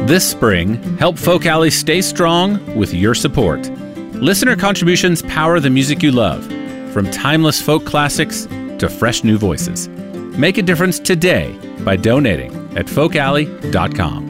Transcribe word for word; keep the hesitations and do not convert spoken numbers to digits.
This spring, help Folk Alley stay strong with your support. Listener contributions power the music you love, from timeless folk classics to fresh new voices. Make a difference today by donating at folk alley dot com.